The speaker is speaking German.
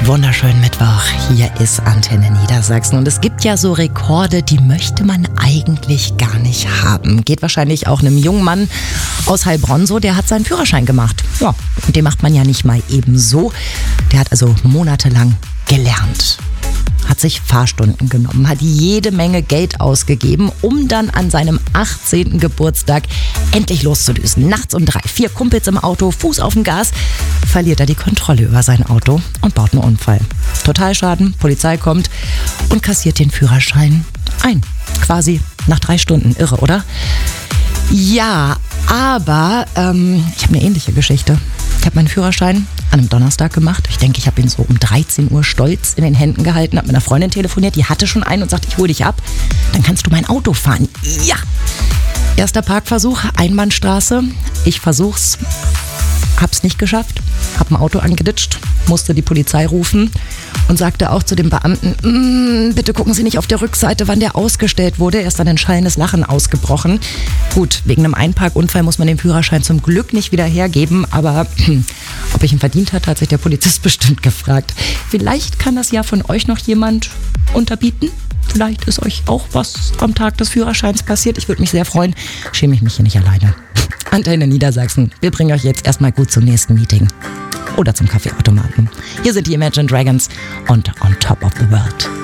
Wunderschönen Mittwoch, hier ist Antenne Niedersachsen und es gibt ja so Rekorde, die möchte man eigentlich gar nicht haben. Geht wahrscheinlich auch einem jungen Mann aus Heilbronn so, der hat seinen Führerschein gemacht. Ja, und den macht man ja nicht mal eben so. Der hat also monatelang gelernt. Hat sich Fahrstunden genommen, hat jede Menge Geld ausgegeben, um dann an seinem 18. Geburtstag endlich loszudüsen. Nachts um 3, 4 Kumpels im Auto, Fuß auf dem Gas, verliert er die Kontrolle über sein Auto und baut einen Unfall. Totalschaden, Polizei kommt und kassiert den Führerschein ein. Quasi nach 3 Stunden. Irre, oder? Ja, aber ich habe eine ähnliche Geschichte. Ich habe meinen Führerschein an einem Donnerstag gemacht. Ich denke, ich habe ihn so um 13 Uhr stolz in den Händen gehalten, habe mit einer Freundin telefoniert, die hatte schon einen und sagte, ich hole dich ab, dann kannst du mein Auto fahren. Ja! Erster Parkversuch, Einbahnstraße. Ich versuch's, hab's nicht geschafft, hab ein Auto angeditscht, musste die Polizei rufen und sagte auch zu dem Beamten, bitte gucken Sie nicht auf der Rückseite, wann der ausgestellt wurde. Er ist dann ein schallendes Lachen ausgebrochen. Gut, wegen einem Einparkunfall muss man den Führerschein zum Glück nicht wieder hergeben, aber ob ich ihn verdient hatte, hat sich der Polizist bestimmt gefragt. Vielleicht kann das ja von euch noch jemand unterbieten. Vielleicht ist euch auch was am Tag des Führerscheins passiert. Ich würde mich sehr freuen. Schäme ich mich hier nicht alleine. Antenne Niedersachsen. Wir bringen euch jetzt erstmal gut zum nächsten Meeting. Oder zum Kaffeeautomaten. Hier sind die Imagine Dragons und On Top of the World.